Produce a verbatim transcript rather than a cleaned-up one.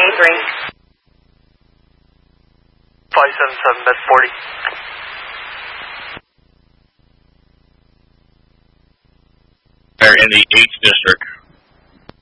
eight three. five seven seven, med forty. They're in the H district.